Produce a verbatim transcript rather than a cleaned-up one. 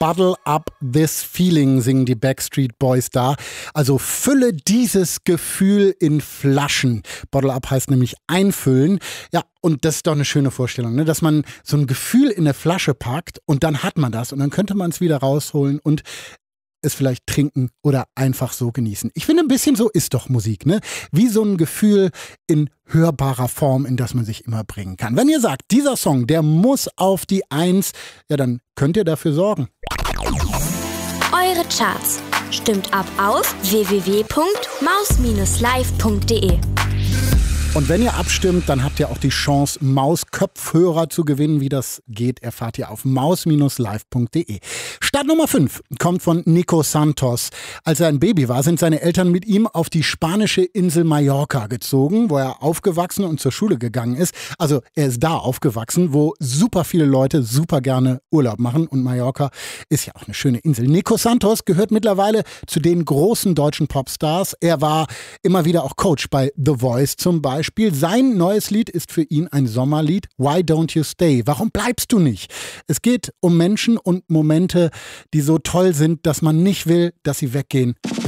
Bottle up this feeling, singen die Backstreet Boys da. Also fülle dieses Gefühl in Flaschen. Bottle up heißt nämlich einfüllen. Ja, und das ist doch eine schöne Vorstellung, ne? Dass man so ein Gefühl in eine Flasche packt und dann hat man das und dann könnte man es wieder rausholen und es vielleicht trinken oder einfach so genießen. Ich finde, ein bisschen so ist doch Musik, ne? Wie so ein Gefühl in hörbarer Form, in das man sich immer bringen kann. Wenn ihr sagt, dieser Song, der muss auf die Eins, ja, dann könnt ihr dafür sorgen. Eure Charts. Stimmt ab auf w w w punkt maus Bindestrich live punkt de. Und wenn ihr abstimmt, dann habt ihr auch die Chance, Maus-Kopfhörer zu gewinnen. Wie das geht, erfahrt ihr auf maus Bindestrich live punkt de. Start Nummer fünf kommt von Nico Santos. Als er ein Baby war, sind seine Eltern mit ihm auf die spanische Insel Mallorca gezogen, wo er aufgewachsen und zur Schule gegangen ist. Also er ist da aufgewachsen, wo super viele Leute super gerne Urlaub machen. Und Mallorca ist ja auch eine schöne Insel. Nico Santos gehört mittlerweile zu den großen deutschen Popstars. Er war immer wieder auch Coach bei The Voice zum Beispiel. Sein neues Lied ist für ihn ein Sommerlied. Why Don't You Stay? Warum bleibst du nicht? Es geht um Menschen und Momente, die so toll sind, dass man nicht will, dass sie weggehen.